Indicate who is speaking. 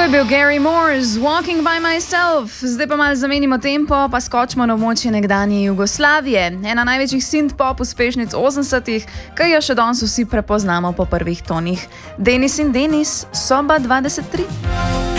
Speaker 1: je bil Gary Moore z Walking by Myself. Zdaj pa malo zamenjimo tempo, pa skočimo na območje nekdanje Jugoslavije. Ena največjih synth-pop uspešnic 80-ih, ki jo še danes vsi prepoznamo po prvih tonih. Denis in Denis, Soba 23.